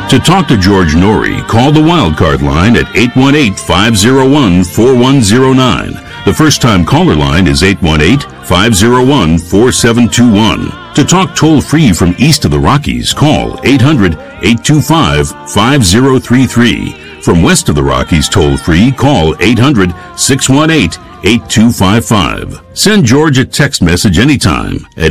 To talk to George Norrie, call the Wildcard line at 818-501-4109. The first-time caller line is 818-501-4721. To talk toll-free from east of the Rockies, call 800-825-5033. From west of the Rockies toll-free, call 800-618-8255. Send George a text message anytime at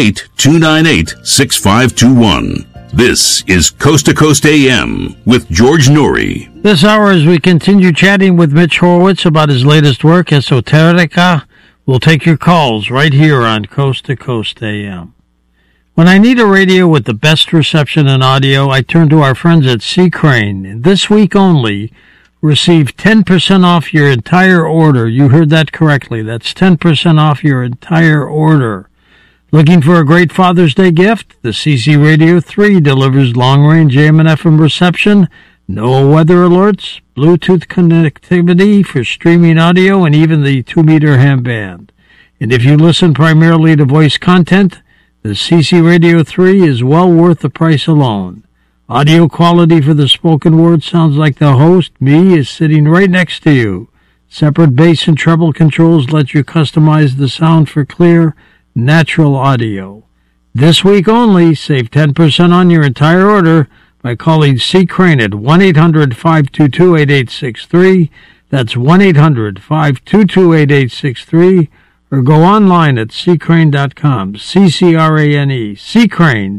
818-298-6521. This is Coast to Coast AM with George Norrie. This hour, as we continue chatting with Mitch Horowitz about his latest work, Esoterica, we'll take your calls right here on Coast to Coast AM. When I need a radio with the best reception and audio, I turn to our friends at C. Crane. This week only, receive 10% off your entire order. You heard that correctly. That's 10% off your entire order. Looking for a great Father's Day gift? The CC Radio 3 delivers long-range AM and FM reception, no weather alerts, Bluetooth connectivity for streaming audio, and even the 2-meter ham band. And if you listen primarily to voice content, the CC Radio 3 is well worth the price alone. Audio quality for the spoken word sounds like the host, me, is sitting right next to you. Separate bass and treble controls let you customize the sound for clear, natural audio. This week only, save 10% on your entire order by calling C. Crane at 1-800-522-8863. That's 1-800-522-8863. Or go online at ccrane.com, C-C-R-A-N-E, ccrane.com.